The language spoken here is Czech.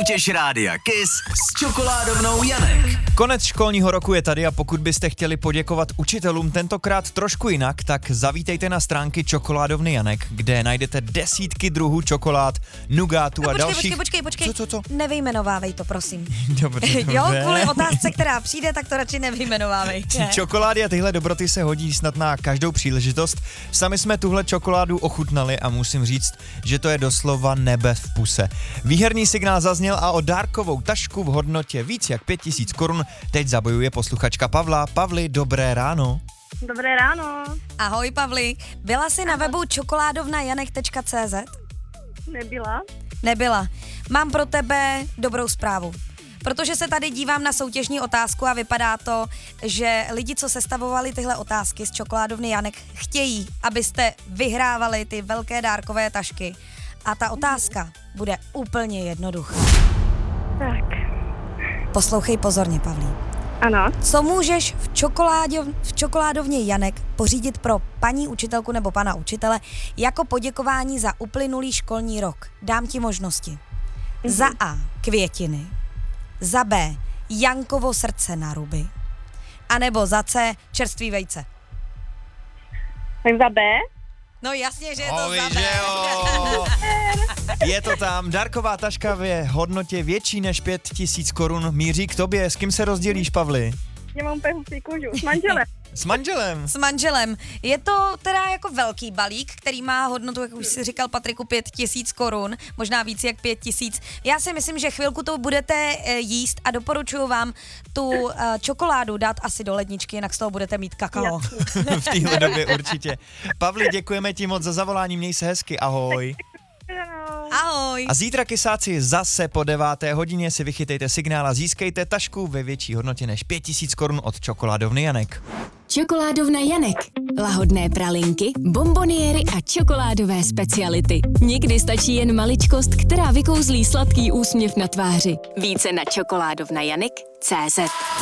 Soutěž Rádia Kiss s čokoládovnou Janek. Konec školního roku je tady a pokud byste chtěli poděkovat učitelům tentokrát trošku jinak, tak zavítejte na stránky čokoládovny Janek, kde najdete desítky druhů čokolád, nugátů a dalších. Počkej. Co? Nevyjmenovávej to, prosím. Dobře. Jo, kvůli otázce, která přijde, tak to radši nevyjmenovávej. Čokolády a tyhle dobroty se hodí snad na každou příležitost. Sami jsme tuhle čokoládu ochutnali a musím říct, že to je doslova nebe v puse. Výherní signál zazněl a o dárkovou tašku v hodnotě víc jak 5000 korun teď zabojuje posluchačka Pavla. Pavli, dobré ráno. Dobré ráno. Ahoj Pavli, byla jsi na webu čokoládovnajanek.cz? Nebyla. Mám pro tebe dobrou zprávu. Protože se tady dívám na soutěžní otázku a vypadá to, že lidi, co sestavovali tyhle otázky z čokoládovny Janek, chtějí, abyste vyhrávali ty velké dárkové tašky. A ta otázka bude úplně jednoduchá. Tak. Poslouchej pozorně, Pavlí. Ano. Co můžeš v čokoládovně Janek pořídit pro paní učitelku nebo pana učitele jako poděkování za uplynulý školní rok? Dám ti možnosti. Za A. Květiny. Za B. Jankovo srdce na ruby. A nebo za C. Čerstvý vejce. Tak za B? No jasně, že je to za Víš, B. že jo. Je to tam, dárková taška v hodnotě větší než 5000 korun míří k tobě. S kým se rozdělíš, Pavli? Já mám úplně hustý kůžu. S manželem. S manželem. S manželem. Je to teda jako velký balík, který má hodnotu, jak už si říkal Patriku, 5000 korun, možná víc jak 5000. Já si myslím, že chvilku to budete jíst a doporučuji vám tu čokoládu dát asi do ledničky, jinak z toho budete mít kakao. V téhle době určitě. Pavli, děkujeme ti moc za zavolání, měj se hezky, ahoj. Ahoj. A zítra, kysáci, zase po 9. hodině si vychytejte signál a získejte tašku ve větší hodnotě než 5000 korun od čokoládovny Janek. Čokoládovna Janek. Lahodné pralinky, bomboniéry a čokoládové speciality. Někdy stačí jen maličkost, která vykouzlí sladký úsměv na tváři. Více na čokoládovnajanek.cz